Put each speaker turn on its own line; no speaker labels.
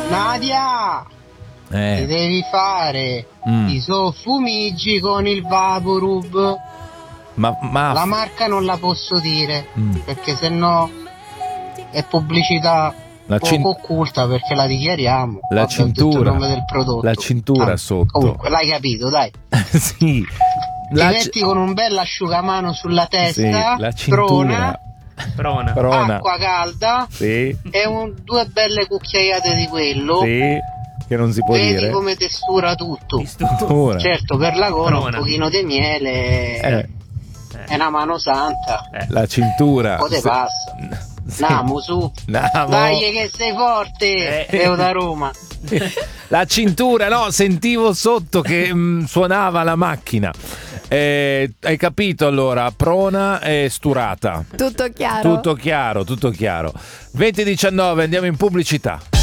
Nadia, ti devi fare i soffumigi con il Vaporub.
Ma
la marca non la posso dire perché sennò è pubblicità poco occulta, perché la dichiariamo.
La cintura,
il nome del prodotto.
La cintura sotto.
Comunque l'hai capito, dai.
Sì.
Ti metti con un bel asciugamano sulla testa,
sì, la cintura.
Prona.
Acqua calda,
sì,
e due belle cucchiaiate di quello.
Sì, che non si può
vedi
dire.
come testura tutto.
Testura.
Certo, per la gola un pochino di miele. È una mano santa.
La cintura.
Poi te passa. Namo su. Dai che sei forte. Io da Roma.
La cintura, no, sentivo sotto che suonava la macchina. Hai capito allora? Prona e sturata.
Tutto chiaro.
Tutto chiaro. 20:19, andiamo in pubblicità.